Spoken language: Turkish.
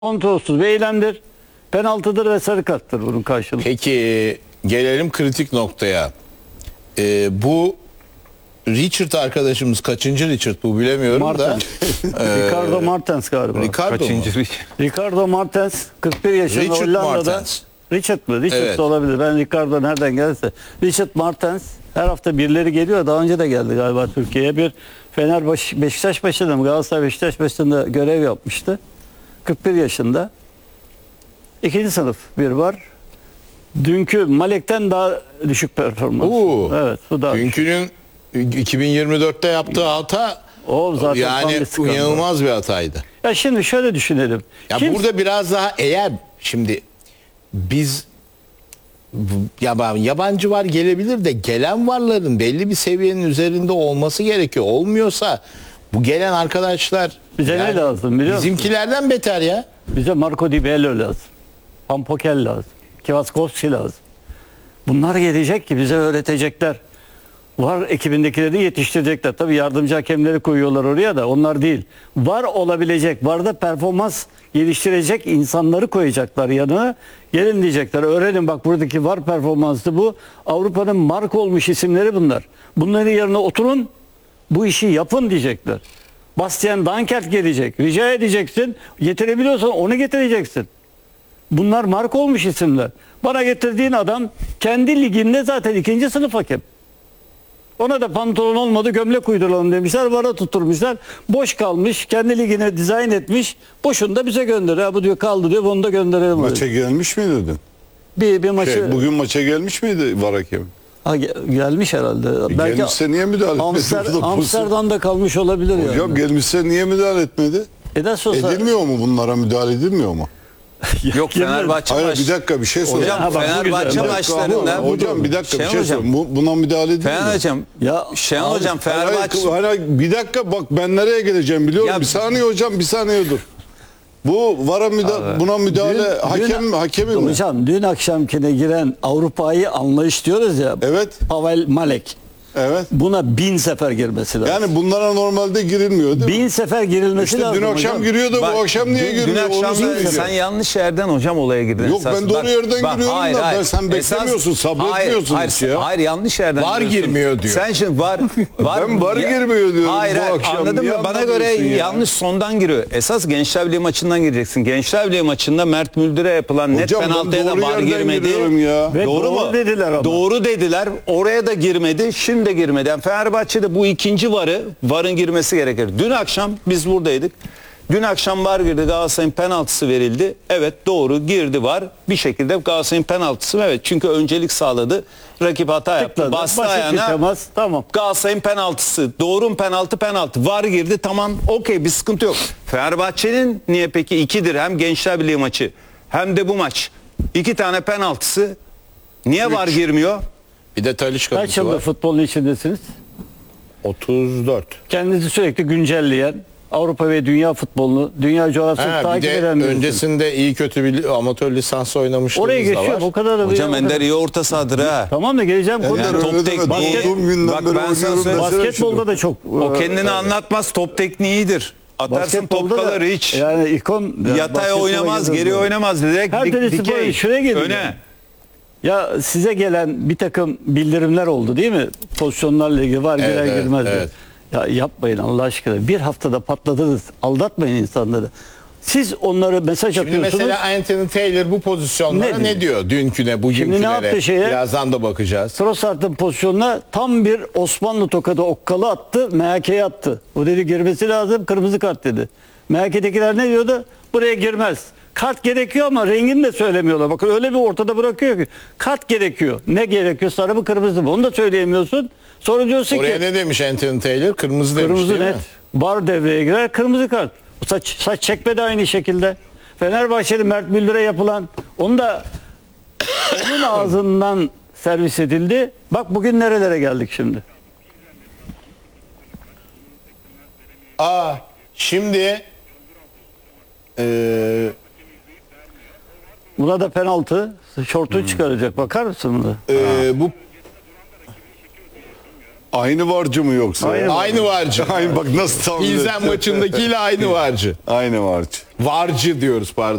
Kontrolsüz ve eylemdir. Penaltıdır ve sarı karttır bunun karşılığı. Peki gelelim kritik noktaya. Bu Richard arkadaşımız kaçıncı Richard bu bilemiyorum Martens. da. Ricardo Martens galiba. Ricardo mu? Ricardo Martens 41 yaşında Richard Hollanda'da. Martens. Richard mı? Richard Evet. da olabilir. Ben Ricardo nereden gelirse. Richard Martens her hafta birileri geliyor. Daha önce de geldi galiba Türkiye'ye. Bir Beşiktaş başında mı? Galatasaray Beşiktaş başında görev yapmıştı. 41 yaşında. İkinci sınıf bir var. Dünkü Malek'ten daha düşük performans. Evet, bu da. Dünkünün 2024'te yaptığı hata O zaten tam yani bir skandal. inanılmaz bir hataydı. Ya şimdi şöyle düşünelim. Ya burada biraz daha eğer şimdi biz yabancı var gelebilir de gelen varların belli bir seviyenin üzerinde olması gerekiyor. Olmuyorsa bu gelen arkadaşlar Bize ne lazım biliyor musun? bizimkilerden beter ya. Bize Marco Di Bello lazım. Pampokel lazım. Kvaskowski lazım. Bunlar gelecek ki bize öğretecekler. VAR ekibindekileri yetiştirecekler. Tabii yardımcı hakemleri koyuyorlar oraya da onlar değil. VAR olabilecek, VAR'da performans geliştirecek insanları koyacaklar yanına. Gelin diyecekler, öğrenin bak buradaki VAR performansı bu. Avrupa'nın marka olmuş isimleri bunlar. Bunların yerine oturun, bu işi yapın diyecekler. Bastian Dankert gelecek. Rica edeceksin. Getirebiliyorsan onu getireceksin. Bunlar marka olmuş isimler. Bana getirdiğin adam kendi liginde zaten ikinci sınıf hakem. Ona da pantolon olmadı gömlek uyduralım demişler. VAR'a tutturmuşlar. Boş kalmış. Kendi ligine dizayn etmiş. Boşunu da bize gönderiyor. Bu diyor kaldı diyor. Bunu da gönderelim. Maça gelmiş miydi dün? Bir maçı... Bugün maça gelmiş miydi VAR hakemi? Gelmiş herhalde. Belki gelmişse niye müdahale etmedi? Amsterdam'da kalmış olabilir yani. Hocam gelmişse niye müdahale etmedi? Nasıl olsa... Edilmiyor mu bunlara müdahale edilmiyor mu? Yok Fenerbahçe Hayır bir dakika bir şey soracağım. Hocam Fenerbahçe maçlarında Hocam bir dakika bir şey hocam, sorayım. Buna müdahale edilmiyor mu? Fener hocam. Ya, Şenol hocam Fenerbahçe Hayır, bir dakika bak ben nereye geleceğim biliyorum. Ya- Bir saniye hocam bir saniye dur. Bu VAR'a buna müdahale hakemi mi? Hocam dün akşamkine giren Avrupa'yı anlayış diyoruz ya. Evet. Pavel Malek. Evet. Buna 1000 sefer girmesi lazım. Yani bunlara normalde girilmiyor değil mi? 1000 sefer girilmesi İşte lazım dün akşam hocam. giriyor da Bak, bu akşam niye dün girmiyor? Onu akşam söyleyeceğim. sen yanlış yerden hocam olaya girdin. Yok, esas. ben doğru yerden giriyorum hayır, da hayır. sen beklemiyorsun, sabretmiyorsun hayır, hiç ya. Hayır yanlış yerden VAR giriyorsun. girmiyor diyor. Sen şimdi VAR Ben VAR girmiyor diyorum hayır, bu hayır, akşam. anladın Niye mı? Bana göre anlamıyorsun ya? yanlış sondan giriyor. Esas Gençler Birliği maçından gireceksin. Gençler Birliği maçında Mert Müldür'e yapılan net Hocam ben penaltıya da doğru VAR yerden girmedi. giriyorum ya. Ve Doğru mu? dediler ama. Doğru dediler. Oraya da girmedi. Şimdi de girmedi. Yani Fenerbahçe'de bu ikinci VAR'ın girmesi gerekir. Dün akşam biz buradaydık. Dün akşam VAR girdi. Galatasaray'ın penaltısı verildi. Evet doğru girdi VAR. Bir şekilde Galatasaray'ın penaltısı evet. Çünkü öncelik sağladı. Rakip hata yaptı. Tıkladı. Bastı Basit bir ayağına. temas, tamam. Galatasaray'ın penaltısı. Doğru mu penaltı? VAR girdi. Tamam okey bir sıkıntı yok. Fenerbahçe'nin niye peki 2'dir hem Gençler Birliği maçı hem de bu maç. 2 tane penaltısı. Niye VAR girmiyor? Bir de Talisca Kaç yıldır var. futbolun içindesiniz? 34. Kendinizi sürekli güncelleyen, Avrupa ve dünya futbolunu, dünya coğrafyasını Bir takip de eden birisi. öncesinde iyi kötü bir amatör lisans oynamışlığımız Oraya da geçiyor. var. O kadar da Hocam o Ender kadar- iyi orta sahadır ha. Tamam da geleceğim konuya. Yani top Öyle tekniği. deme, doğduğum günden Bak beri ben sana oynuyorum söyleyeyim. mesela Basketbolda da çok... O kendini anlatmaz. Top tekniği iyidir. Atarsın Basketbolda da topkaları hiç. Yani ikon... Yatay basketbola oynamaz, gidiyor. geri oynamaz. Direkt Her birisi dikey. böyle şuraya geliyor. Öne. Ya size gelen bir takım bildirimler oldu değil mi? Pozisyonlarla ilgili var girer evet, girmez diye. evet. Ya yapmayın Allah aşkına. Bir haftada patladınız. Aldatmayın insanları. Siz onları mesaj Şimdi atıyorsunuz. mesela Anthony Taylor bu pozisyonlara Ne ne diyor? Dünküne, bugünkülere. yaptı şeye? Birazdan da bakacağız. Trossard'ın pozisyonuna tam bir Osmanlı tokadı okkalı attı. MHK'ye attı. O dedi girmesi lazım. Kırmızı kart dedi. MHK'dekiler ne diyordu? Buraya girmez. Kart gerekiyor ama rengini de söylemiyorlar. Bakın öyle bir ortada bırakıyor ki. Kart gerekiyor. Ne gerekiyor? Sarı mı kırmızı mı? Onu da söyleyemiyorsun. Sonra diyorsun Oraya ki ne demiş Anthony Taylor? Kırmızı demiş kırmızı değil net. mi? Bar devreye girer. Kırmızı kart. Saç çekme de aynı şekilde. Fenerbahçeli Mert Müldür'e yapılan onu da onun ağzından servis edildi. Bak bugün nerelere geldik şimdi. Şimdi Buna da penaltı. Şortu çıkaracak. Bakar mısın buna? bu Aynı varcı mı yoksa? Aynı aynı varcı. Aynı bak nasıl tahmin İlzen ettim. maçındakiyle aynı varcı. Aynı varcı. Varcı diyoruz pardon.